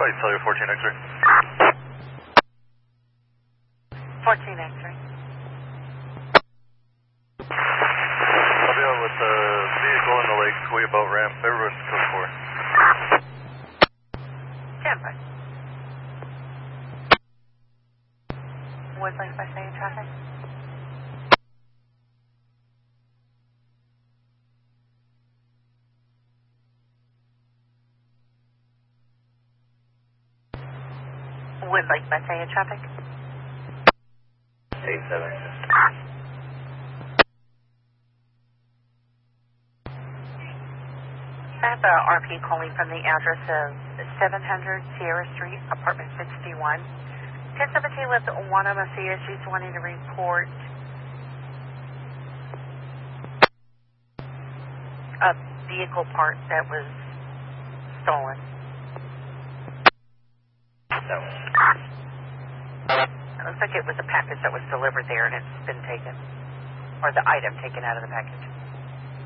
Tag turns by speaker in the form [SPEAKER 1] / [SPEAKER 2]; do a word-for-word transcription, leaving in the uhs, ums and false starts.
[SPEAKER 1] Flight Cellular fourteen X-ray.
[SPEAKER 2] fourteen X-ray.
[SPEAKER 1] I'll be out with the vehicle in the lake, Kuya Boat Ramp. Everyone's code four.
[SPEAKER 2] Stand by. Wood Lake by Say traffic. Wood Lake by Say traffic.
[SPEAKER 1] eight seven.
[SPEAKER 2] I have a R P calling from the address of seven hundred Sierra Street, apartment sixty-one. ten seventeen with Juana Macias. She's wanting to report a vehicle part that was stolen.
[SPEAKER 1] No.
[SPEAKER 2] It looks like it was a package that was delivered there and it's been taken, or the item taken out of the package.